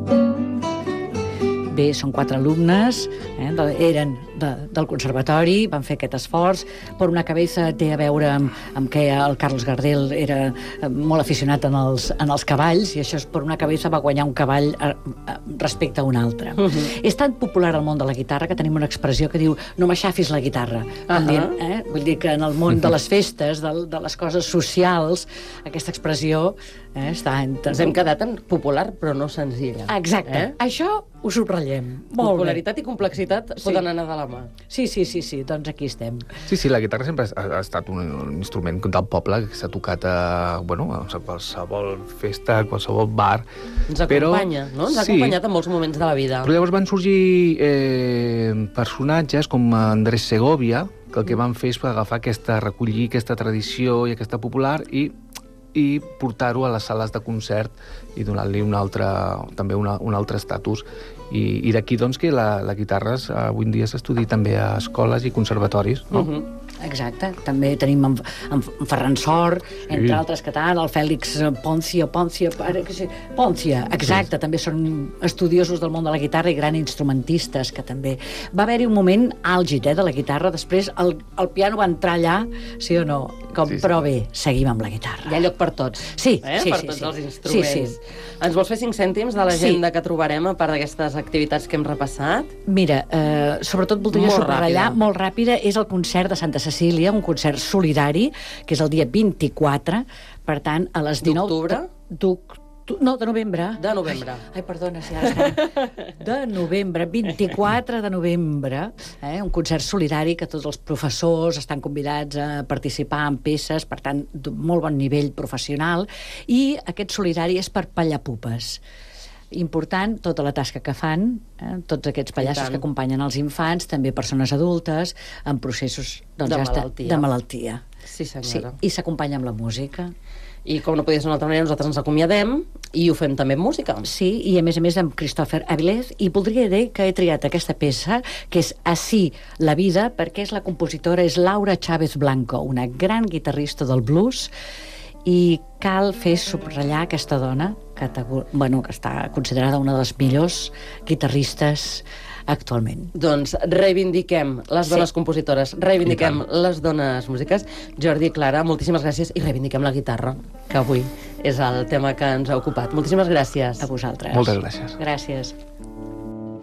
Bé, són 4 alumnes, eren del conservatori, van fer aquest esforç. Per una cabeza té a veure amb que el Carlos Gardel era molt aficionat en els cavalls, i això és per una cabeza va guanyar un cavall respecte a un altre. És tan popular al món de la guitarra que tenim una expressió que diu no m'aixafis la guitarra. Vull dir que en el món de les festes, de les coses socials, aquesta expressió està... Ens hem quedat en popular però no senzilla. Exacte. Això ho subratllem. Popularitat i complexitat poden anar de la mà. Sí, doncs aquí estem. Sí, la guitarra sempre ha estat un instrument del poble que s'ha tocat a qualsevol festa, a qualsevol bar. Ens acompanya, no? Ens ha acompanyat en molts moments de la vida. Però llavors van sorgir personatges com Andrés Segovia, que el que van fer és recollir aquesta tradició i aquesta popular i portar-ho a les sales de concert i donar-li també un altre estatus. I d'aquí, doncs, que la guitarra avui en dia s'estudi també a escoles i conservatoris, no? Exacte. També tenim en Ferran Sort, entre altres que tal, el Fèlix Poncia, exacte, també són estudiosos del món de la guitarra i grans instrumentistes, que també... Va haver-hi un moment àlgid de la guitarra, després el piano va entrar allà, sí o no? Però bé, seguim amb la guitarra. Hi ha lloc per tots. Sí. Per tots els instruments. Ens vols fer 5 cèntims de l'agenda que trobarem a part d'aquestes activitats que hem repassat? Mira, sobretot voldria subratllar, molt ràpida, és el concert de Santa Cecília, un concert solidari, que és el dia 24, per tant, a les 19... No, de novembre. De novembre. Ai, perdona, si ara estem... De novembre, 24 de novembre, un concert solidari que tots els professors estan convidats a participar en peces, per tant, de molt bon nivell professional, i aquest solidari és per Pallapupes. Important, tota la tasca que fan, tots aquests pallassos que acompanyen els infants, també persones adultes, en processos de malaltia. Sí, senyora. I s'acompanya amb la música. I com no podia ser d'una altra manera, nosaltres ens acomiadem i ho fem també amb música. Sí, i a més amb Christopher Avilés, i voldria dir que he triat aquesta peça, que és Así la vida, perquè la compositora és Laura Chávez Blanco, una gran guitarrista del blues, i cal fer subratllar aquesta dona que està considerada una de les millors guitarristes actualment. Doncs reivindiquem les dones compositores, reivindiquem les dones músiques. Jordi i Clara, moltíssimes gràcies, i reivindiquem la guitarra, que avui és el tema que ens ha ocupat. Moltíssimes gràcies. A vosaltres. Moltes gràcies. Gràcies.